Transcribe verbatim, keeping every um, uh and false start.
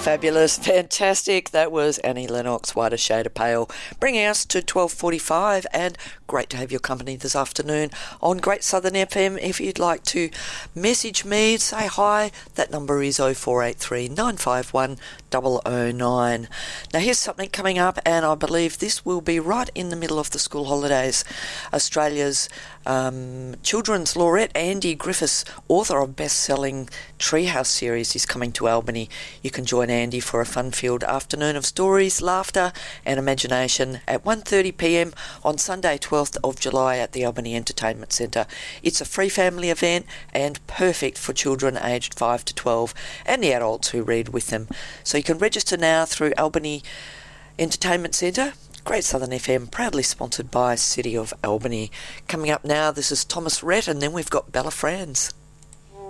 Fabulous, fantastic. That was Annie Lennox, Whiter Shade of Pale, bringing us to twelve forty-five, and great to have your company this afternoon on Great Southern F M. If you'd like to message me, say hi, that number is oh four eight three, nine five one, oh oh nine. Now here's something coming up, and I believe this will be right in the middle of the school holidays. Australia's um, children's laureate Andy Griffiths, author of best-selling Treehouse series, is coming to Albany. You can join Andy for a fun-filled afternoon of stories, laughter and imagination at one thirty p m on Sunday twelfth of July at the Albany Entertainment Centre. It's a free family event and perfect for children aged five to twelve and the adults who read with them. So you can register now through Albany Entertainment Centre. Great Southern F M, proudly sponsored by City of Albany. Coming up now, this is Thomas Rhett, and then we've got Bella Franz.